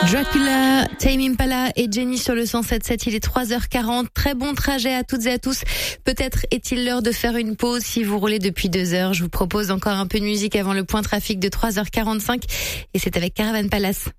Dracula, Tame Impala et Jenny sur le 107.7. Il est 3h40. Très bon trajet à toutes et à tous. Peut-être est-il l'heure de faire une pause si vous roulez depuis 2 heures. Je vous propose encore un peu de musique avant le point trafic de 3h45. Et c'est avec Caravan Palace.